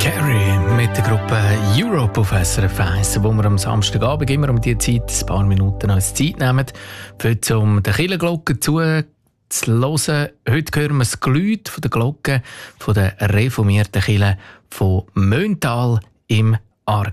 Carey mit der Gruppe Europe auf SRF 1, wo wir am Samstagabend immer um diese Zeit ein paar Minuten als Zeit nehmen, um der Kirchenglocke zu hören. Heute hören wir das Geläut von der Glocke von der reformierten Kirche von Möntal im